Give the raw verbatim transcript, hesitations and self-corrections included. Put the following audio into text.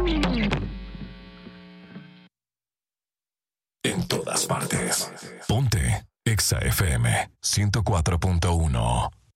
En todas partes. Ponte Exa F M ciento cuatro punto uno.